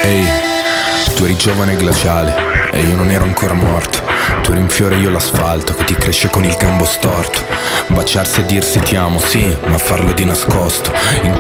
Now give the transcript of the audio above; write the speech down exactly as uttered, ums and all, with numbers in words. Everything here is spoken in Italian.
Ehi, tu eri giovane e glaciale e io non ero ancora morto. Tu eri un fiore e io l'asfalto che ti cresce con il gambo storto. Baciarsi e dirsi ti amo, sì, ma farlo di nascosto. In